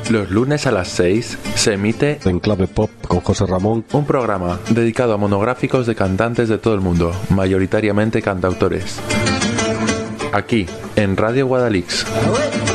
Los lunes a las 6 se emite En Clave Pop con José Ramón, un programa dedicado a monográficos de cantantes de todo el mundo, mayoritariamente cantautores. Aquí, en Radio Guadalix.